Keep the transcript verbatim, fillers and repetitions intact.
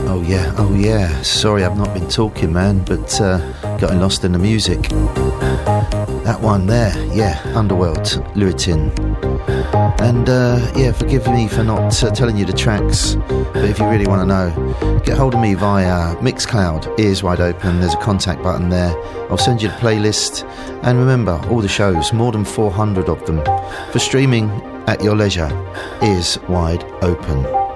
Oh yeah, oh yeah. Sorry I've not been talking, man, but uh, getting lost in the music. That one there, yeah, Underworld, Luritin. And uh, yeah, forgive me for not uh, telling you the tracks, but if you really want to know, get hold of me via Mixcloud, Ears Wide Open. There's a contact button there. I'll send you the playlist. And remember, all the shows, more than four hundred of them, for streaming at your leisure, Ears Wide Open.